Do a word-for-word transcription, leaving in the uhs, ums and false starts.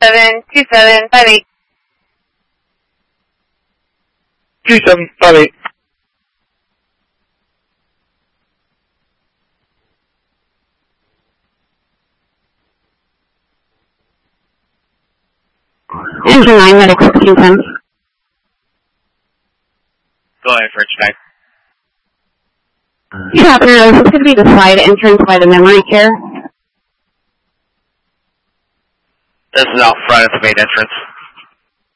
seven two seven five eight. two seven five eight. Engine nine, medic sixteen ten. Go ahead, French back. Chapter, this is going to be the side entrance by the memory care. This is out front at the main entrance.